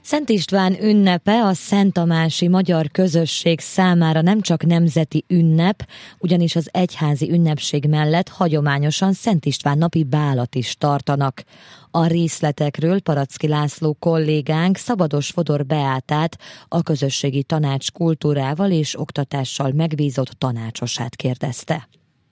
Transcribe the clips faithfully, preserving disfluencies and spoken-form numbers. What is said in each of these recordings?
Szent István ünnepe a szenttamási magyar közösség számára nem csak nemzeti ünnep, ugyanis az egyházi ünnepség mellett hagyományosan Szent István napi bálat is tartanak. A részletekről Paracki László kollégánk Szabados Fodor Beátát, a közösségi tanács kultúrával és oktatással megbízott tanácsosát kérdezte.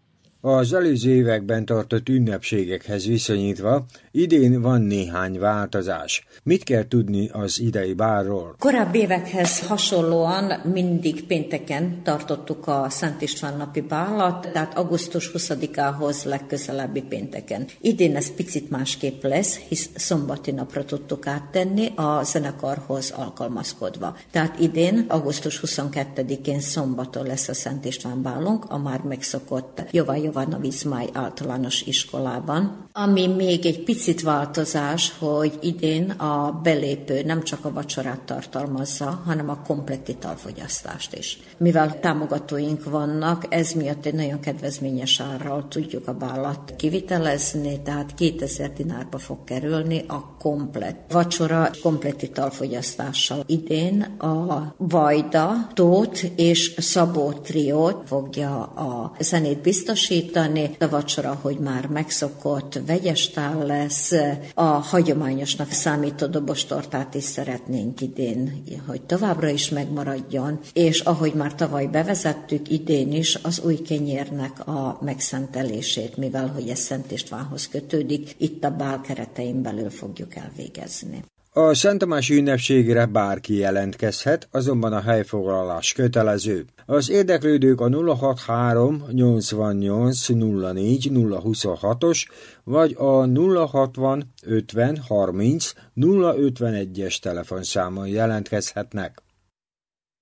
Az előző években tartott ünnepségekhez viszonyítva idén van néhány változás. Mit kell tudni az idei bálról? Korábbi évekhez hasonlóan mindig pénteken tartottuk a Szent István napi bálat, tehát augusztus huszadikához legközelebbi pénteken. Idén ez picit másképp lesz, hisz szombati napra tudtuk áttenni a zenekarhoz alkalmazkodva. Tehát idén augusztus huszonkettedikén szombaton lesz a Szent István bálunk, a már megszokott Jova Jovana Vizmáj általános iskolában. Ami még egy picit változás, hogy idén a belépő nem csak a vacsorát tartalmazza, hanem a komplett italfogyasztást is. Mivel támogatóink vannak, ez miatt egy nagyon kedvezményes árral tudjuk a bálat kivitelezni, tehát kétezer dinárba fog kerülni a komplett vacsora, komplett italfogyasztással. Idén a Vajda, Tóth és Szabó triót fogja a zenét biztosítani. A vacsora, hogy már megszokott, vegyestál lesz. A hagyományosnak számító dobostortát is szeretnénk idén, hogy továbbra is megmaradjon, és ahogy már tavaly bevezettük, idén is az új kenyérnek a megszentelését, mivel hogy ez Szent Istvánhoz kötődik, itt a bál keretein belül fogjuk elvégezni. A szenttamási ünnepségre bárki jelentkezhet, azonban a helyfoglalás kötelező. Az érdeklődők a nulla hatvanhárom nyolcvannyolc nulla négy nulla huszonhatos vagy a nulla hatvan ötven harminc nulla ötvenegyes telefonszámon jelentkezhetnek.